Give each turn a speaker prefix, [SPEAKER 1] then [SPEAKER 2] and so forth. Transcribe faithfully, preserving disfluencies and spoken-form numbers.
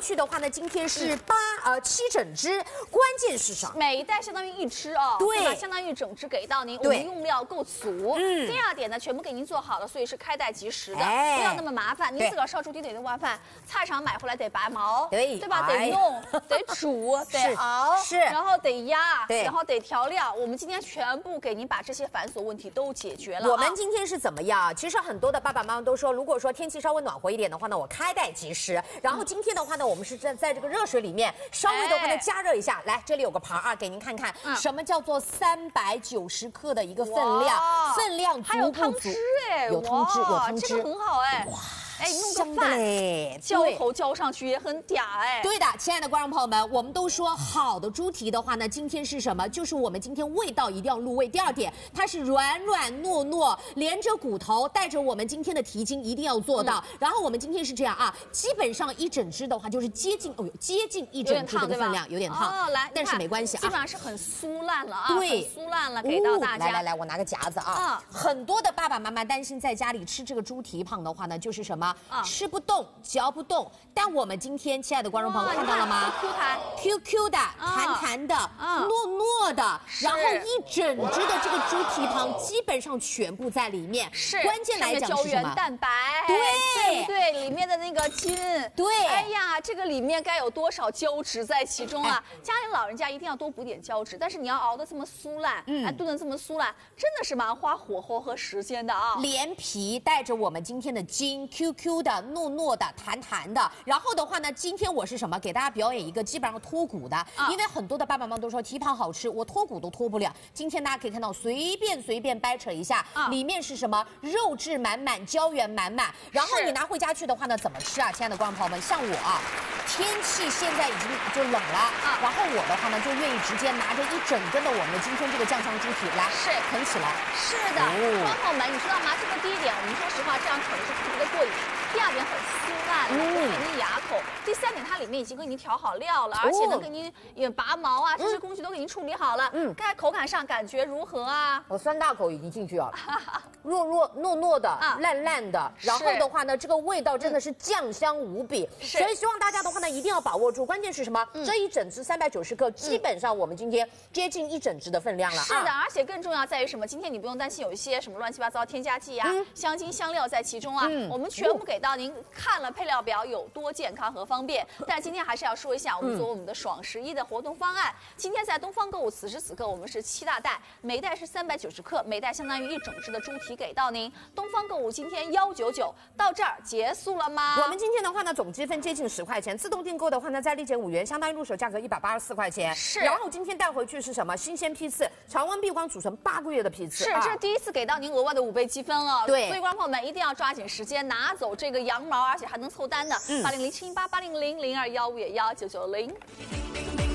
[SPEAKER 1] 去的话呢，今天是八呃七整只，关键是啥？
[SPEAKER 2] 每一袋相当于一只哦，
[SPEAKER 1] 对
[SPEAKER 2] 吧？相当于整只给到您，我
[SPEAKER 1] 对
[SPEAKER 2] 们用料够足。
[SPEAKER 1] 嗯
[SPEAKER 2] 第二点呢，全部给您做好了，所以是开袋即食的，
[SPEAKER 1] 哎
[SPEAKER 2] 不要那么麻烦。您
[SPEAKER 1] 对
[SPEAKER 2] 自个儿烧猪蹄得那麻烦，菜场买回来得拔毛，
[SPEAKER 1] 对
[SPEAKER 2] 对吧？
[SPEAKER 1] 哎
[SPEAKER 2] 得弄，得煮，得熬，
[SPEAKER 1] 是
[SPEAKER 2] 然后得压，
[SPEAKER 1] 对
[SPEAKER 2] 然后得调料。我们今天全部给您把这些繁琐问题都解决了啊。
[SPEAKER 1] 我们今天是怎么样？其实很多的爸爸妈妈都说，如果说天气稍微暖和一点的话呢，我开袋即食。然后今天的话呢，我们是在在这个热水里面稍微的话呢
[SPEAKER 2] 哎
[SPEAKER 1] 加热一下。来，这里有个盘啊，给您看看
[SPEAKER 2] 嗯
[SPEAKER 1] 什么叫做三百九十克的一个分量，
[SPEAKER 2] 哇
[SPEAKER 1] 分量
[SPEAKER 2] 还有
[SPEAKER 1] 足不足
[SPEAKER 2] 汤汁？哎，
[SPEAKER 1] 有汤汁，有
[SPEAKER 2] 哇
[SPEAKER 1] 汤汁，
[SPEAKER 2] 这个很好哎。哇，哎，弄
[SPEAKER 1] 香的
[SPEAKER 2] 个饭
[SPEAKER 1] 嘞，
[SPEAKER 2] 浇
[SPEAKER 1] 对
[SPEAKER 2] 头浇上去也很嗲哎。
[SPEAKER 1] 对的，亲爱的观众朋友们，我们都说好的猪蹄的话呢，今天是什么？就是我们今天味道一定要入味。第二点，它是软软糯糯，连着骨头，带着我们今天的蹄筋一定要做到。嗯、然后我们今天是这样啊，基本上一整只的话就是接近哦，接近一整只的分量，有点烫，
[SPEAKER 2] 哦，来，
[SPEAKER 1] 但是没关系啊，
[SPEAKER 2] 基本上是很酥烂了啊，
[SPEAKER 1] 对，
[SPEAKER 2] 很酥烂了，给到大家。
[SPEAKER 1] 哦、来来来，我拿个夹子啊。嗯、很多的爸爸妈妈担心在家里吃这个猪蹄膀的话呢，就是什么、嗯、吃不动、嚼不动。但我们今天，亲爱的观众朋友看到了吗
[SPEAKER 2] ？Q 弹、
[SPEAKER 1] Q Q 的、弹弹的、
[SPEAKER 2] 嗯、
[SPEAKER 1] 糯糯的，然后一整只的这个猪蹄膀基本上全部在里面。
[SPEAKER 2] 是，
[SPEAKER 1] 关键来讲是什么？
[SPEAKER 2] 胶原蛋白，
[SPEAKER 1] 对
[SPEAKER 2] 对不对？里面的那个筋，
[SPEAKER 1] 对。
[SPEAKER 2] 哎呀，这个里面该有多少胶质在其中啊？哎、家里老人家一定要多补点胶质，但是你要熬得这么酥烂，嗯，哎，炖得这么酥烂，真的是蛮花火候和时间的啊。
[SPEAKER 1] 连皮带着我们今天的筋 ，Q Q 的、糯糯的、弹弹的。然后的话呢，今天我是什么？给大家表演一个基本上脱骨的，啊、因为很多的爸爸妈妈都说蹄膀好吃，我脱骨都脱不了。今天大家可以看到，随便随便掰扯一下，啊、里面是什么？肉质满满，胶原满满。然后你拿回家去的话呢，怎么吃啊？亲爱的观众朋友们，像我啊，天气现在已经就冷了，啊、然后我的话呢，就愿意直接拿着一整根的我们的今天这个酱香猪蹄来，
[SPEAKER 2] 是
[SPEAKER 1] 啃起来。
[SPEAKER 2] 是的，观众朋友们，你知道吗？这个第一点，我们说实话，这样啃是特别的过瘾。第二点很酥烂，不费您牙口。第三点，它里面已经给您调好料了，而且呢，给您也拔毛啊，这些工序都给您处理好了。嗯，在口感上感觉如何啊？
[SPEAKER 1] 我三大口已经进去了，糯糯糯糯的，烂烂的。然后的话呢，这个味道真的是酱香无比。所以希望大家的话呢，一定要把握住。关键是什么？这一整只三百九十克，基本上我们今天接近一整只的分量了。
[SPEAKER 2] 是的，而且更重要在于什么？今天你不用担心有一些什么乱七八糟添加剂啊、香精香料在其中啊，我们全部给到您。看了配料表有多健康和方便，但是今天还是要说一下，我们做我们的爽十一的活动方案。今天在东方购物，此时此刻我们是七大袋，每袋是三百九十克，每袋相当于一整只的猪蹄给到您。东方购物今天幺九九到这儿结束了吗？
[SPEAKER 1] 我们今天的话呢，总积分接近十块钱，自动订购的话呢，再立减五元，相当于入手价格一百八十四块钱。
[SPEAKER 2] 是。
[SPEAKER 1] 然后今天带回去是什么？新鲜批次，常温闭关储存八个月的批次。
[SPEAKER 2] 是，这是第一次给到您额外的五倍积分了。
[SPEAKER 1] 对。
[SPEAKER 2] 所以观众朋友们一定要抓紧时间拿走这个羊毛，而且还能凑单的。八零零七八八零零零二幺五幺九九零。